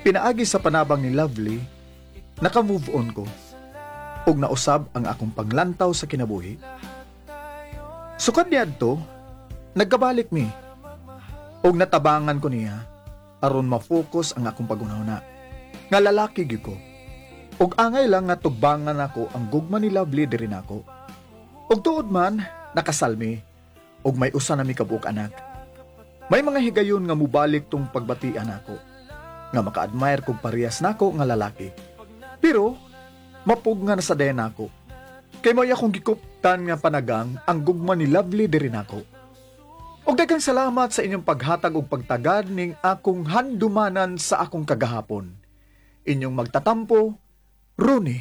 Pinaagi sa panabang ni Lovely, naka-move on ko. Ug nausab ang akong paglantaw sa kinabuhi. Sukad niadto, nagkabalik mi. Ug natabangan ko niya aron ma-focus ang akong pagunahuna. Nga lalaki gyud ko. Ug angay lang nga tugbangan ako ang gugma ni Lovely diri nako. Ug tuod man nakasalmi ug may usa na mi kabuok anak. May mga higayon nga mubalik tong pagbatian nako. Nga maka-admire kog parehas nako nga lalaki. Pero mapug nga sa dayan nako. Kay may akong gikuptan nga panagang ang gugma ni Lovely diri nako. Og daghang salamat sa inyong paghatag og pagtagad ning akong handumanan sa akong kagahapon. Inyong magtatampo, Rooney.